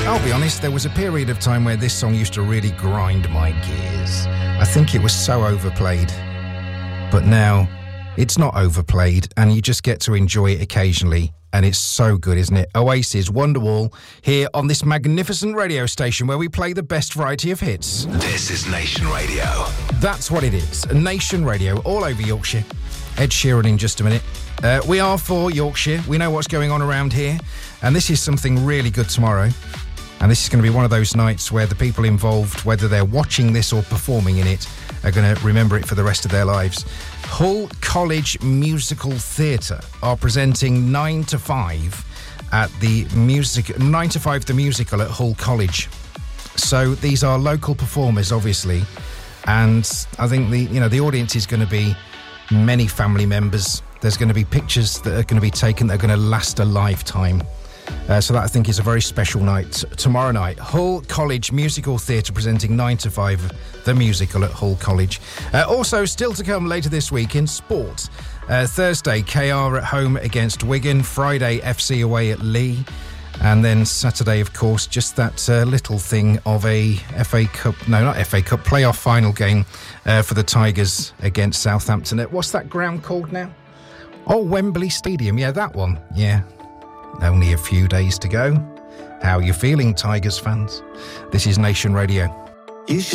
I'll be honest, there was a period of time where this song used to really grind my gears. I think it was so overplayed. But now, it's not overplayed, and you just get to enjoy it occasionally. And it's so good, isn't it? Oasis, Wonderwall, here on this magnificent radio station where we play the best variety of hits. This is Nation Radio. That's what it is. Nation Radio, all over Yorkshire. Ed Sheeran in just a minute. We are for Yorkshire. We know what's going on around here. And this is something really good tomorrow. And this is going to be one of those nights where the people involved, whether they're watching this or performing in it, are going to remember it for the rest of their lives. Hull College Musical Theatre are presenting 9 to 5 at the 9 to 5 the musical at Hull College. So these are local performers, obviously, and I think the audience is going to be many family members. There's going to be pictures that are going to be taken that are going to last a lifetime. So that, I think, is a very special night. Tomorrow night, Hull College Musical Theatre presenting 9 to 5, the musical at Hull College. Also, still to come later this week in sport. Thursday, KR at home against Wigan. Friday, FC away at Lee. And then Saturday, of course, just that little thing of a FA Cup, no, not FA Cup, playoff final game for the Tigers against Southampton. What's that ground called now? Oh, Wembley Stadium. Yeah, that one. Yeah. Only a few days to go. How are you feeling, Tigers fans? This is Nation Radio. You should